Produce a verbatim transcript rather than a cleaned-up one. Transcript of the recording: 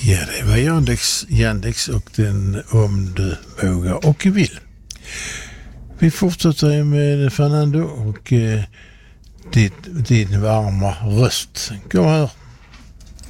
Ja, det var Yandex, Yandex och den Om du vågar och vill. Vi fortsätter med Fernando och eh, din, din varma röst. Kom här.